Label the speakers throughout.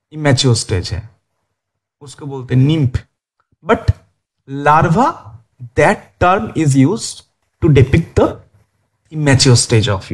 Speaker 1: Immature stage है, उसको बोलते हैं nymph. But larva, that term is used to depict the immature stage of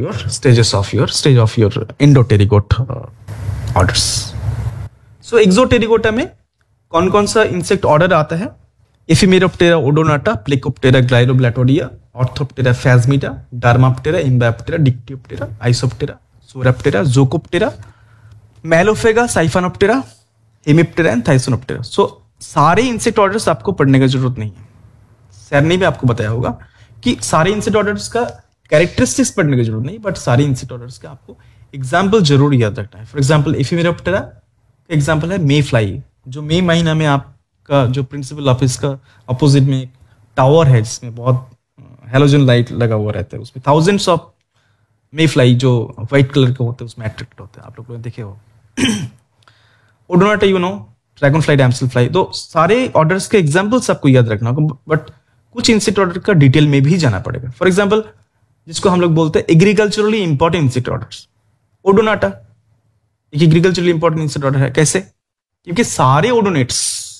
Speaker 1: your endoterigot orders. So exoterigota में कौन कौन सा इंसेक्ट ऑर्डर आता है? एफिमेरोप्टेरा Odonata, प्लेकोप्टेरा ग्लाइरोब्लैटोडिया, orthoptera फैजमिटा, डार्माप्टेरा, इम्बायोप्टेरा, डिक्टियोप्टेरा, Isoptera, सोराप्टेरा, जोकोप्टेरा, मैलोफेगा, साइफानोप्टेरा, Hemiptera and थाइसोनोप्टेरा. सो सारे इंसेक्ट ऑर्डर्स आपको पढ़ने की जरूरत नहीं है. सर ने भी आपको बताया होगा कि सारे इंसेक्ट ऑर्डर्स का कैरेक्टरिस्टिक्स पढ़ने की जरूरत नहीं, बट सारे इंसेक्ट ऑर्डर्स का आपको एग्जाम्पल जरूर याद रखना है. फॉर एग्जाम्पल एफिमेरोप्टेरा का एग्जाम्पल है मे फ्लाई, जो मे महीना में आपका जो प्रिंसिपल ऑफिस का अपोजिट में एक टावर है जिसमें बहुत हेलोजन लाइट लगा हुआ रहता है, उसमें थाउजेंड्स ऑफ मे फ्लाई जो व्हाइट कलर के होते हैं उसमें अट्रैक्ट होते हैं. आप लोग देखे हो. Odonata dragon fly, damsel fly. तो सारे ऑर्डर्स के एग्जाम्पल्स आपको याद रखना होगा, बट कुछ इंसेक्ट ऑर्डर का डिटेल में भी जाना पड़ेगा. फॉर एग्जाम्पल जिसको हम लोग बोलते हैं agriculturally important insect orders. Odonata एक एग्रीकल्चरली इंपॉर्टेंट इंसेक्ट ऑर्डर है. कैसे? क्योंकि सारे ओडोनेट्स,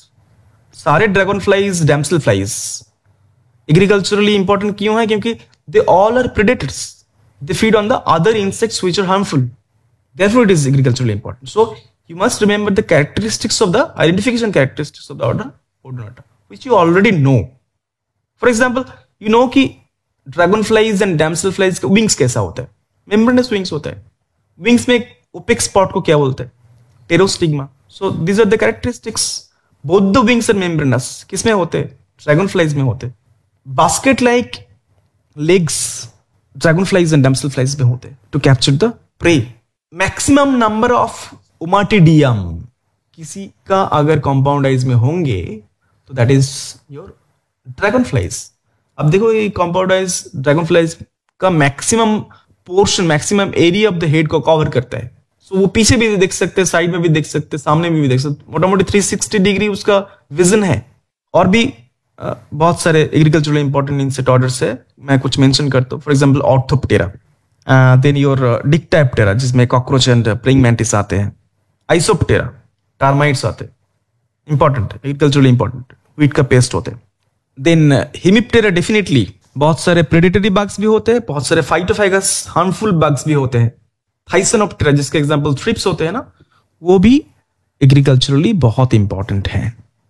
Speaker 1: सारे dragon flies, damsel flies agriculturally important क्यों है? क्योंकि they all are predators, they feed on the other insects which are harmful, therefore it is agriculturally important. So you must remember the characteristics of the identification characteristics of the order Odonata, which you already know. For example, you know कि dragonflies and damselflies का wings कैसा होता है? Membranous wings होता है. Wings में एक opaque spot को क्या बोलते हैं? Pterostigma. So these are the characteristics. Both the wings are membranous. किस में होते हैं? Dragonflies में होते हैं. Basket-like legs dragonflies and damselflies में होते हैं to capture the prey. Maximum number of ओमाटिडियम किसी का अगर कंपाउंड आइज में होंगे तो that is your dragon flies. अब देखो ये कंपाउंड आइज ड्रैगन फ्लाइज का maximum portion, maximum area of the head को कवर करता है. सो वो पीछे भी देख सकते हैं, साइड में भी देख सकते हैं, सामने में भी देख सकते हैं. मोटा मोटी 360 डिग्री उसका विजन है. और भी बहुत सारे एग्रीकल्चरली इंपॉर्टेंट इंसेक्ट ऑर्डर्स है, मैं कुछ मेंशन करता हूँ. For example orthoptera, then your डिक्टाप्टेरा जिसमें कॉकरोच एंड प्रेइंग मैंटिस आते हैं, आइसोप्टेरा, टर्माइट्स आते हैं, इंपॉर्टेंट एग्रीकल्चरली इंपॉर्टेंट, व्हीट का पेस्ट होते हैं. देन हेमिप्टेरा डेफिनेटली बहुत सारे प्रेडेटरी बग्स भी होते हैं, बहुत सारे फाइटोफैगस हार्मफुल बग्स भी होते हैं. थाइसोनोप्टेरा जिसके एग्जांपल थ्रिप्स होते हैं ना, वो भी एग्रीकल्चरली बहुत इंपॉर्टेंट है.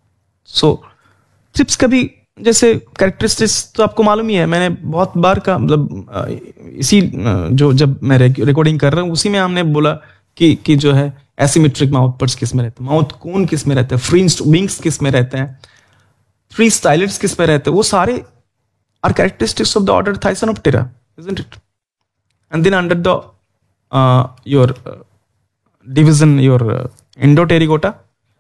Speaker 1: सो थ्रिप्स का भी जैसे कैरेक्टरिस्टिक्स तो आपको मालूम ही है, मैंने बहुत बार का मतलब इसी जो जब मैं रिकॉर्डिंग कर रहा हूँ उसी में हमने बोला कि जो है एसिमेट्रिक माउथ पर्स किस में रहते हैं, माउथ कोन किस में रहते हैं, फ्रिंज्ड विंग्स किस में रहते हैं, थ्री स्टाइलेट्स किस में रहते हैं, वो सारे are characteristics of the order थाइसोनोप्टेरा, isn't it? And then under the your division your Endopterygota,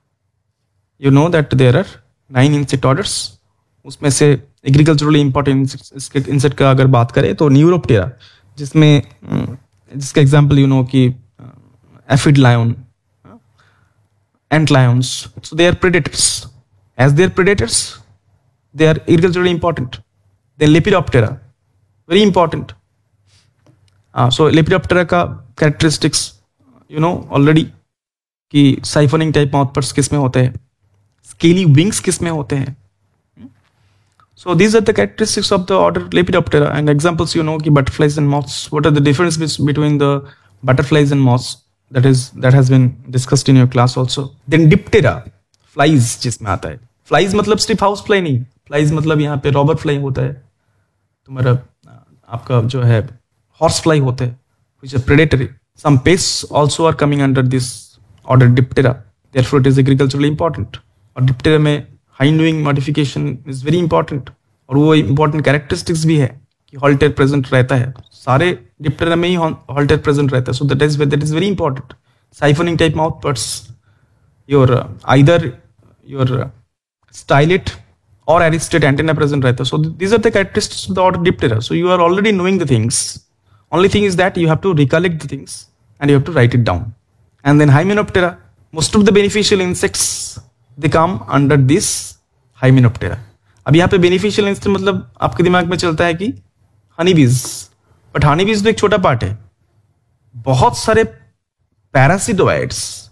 Speaker 1: you know that there are 9 insect orders. उसमें से एग्रीकल्चरली इंपॉर्टेंट इंसेक्ट का अगर बात करें तो न्यूरोप्टेरा जिसमें जिसका एग्जांपल यू नो कि aphid lion, ant Lions, so they are predators. As they are predators they are agriculturally important. Then lepidoptera very important. So lepidoptera का कैरेक्टरिस्टिक्स यू नो ऑलरेडी कि साइफनिंग टाइप माउथ पर्स किस में होते हैं, scaly wings किस में होते हैं. So these are the characteristics of the order Lepidoptera, and examples you know कि butterflies and moths. What are the differences between the butterflies and moths? That has been discussed in your class also. Then Diptera, flies जिसमें आता है. Flies मतलब सिर्फ house fly नहीं, flies मतलब यहाँ पे रॉबर फ्लाई होता है, तुम्हारा आपका जो है हॉर्स फ्लाई होता है, which are predatory. Some pests also are coming under this order Diptera. Therefore it is agriculturally important. और Diptera में hind wing modification is very important, और वो इंपॉर्टेंट कैरेक्टरिस्टिक्स भी है कि हॉल्टेर प्रेजेंट रहता है. सारे डिप्टेरा में ही हॉल्टेर प्रेजेंट रहता है. So that is very important. Siphoning type mouth purse, your either your stylet और एरिस्टेट एंटेना प्रेजेंट रहता है. So these are the characteristics of the order Diptera. So you are already knowing the things. Only thing is that you have to recollect the things and you have to right it down. And then Hymenoptera, most of the beneficial insects they come under this Hymenoptera. अब यहाँ पे beneficial insect मतलब आपके दिमाग में चलता है कि हनीबीज, बट हनीबीज तो एक छोटा पार्ट है. बहुत सारे पैरासिटोइड्स